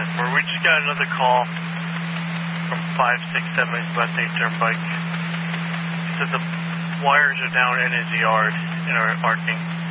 10-4. We just got another call from 567 West 8 Turnpike. He said the wires are down in his yard in our parking.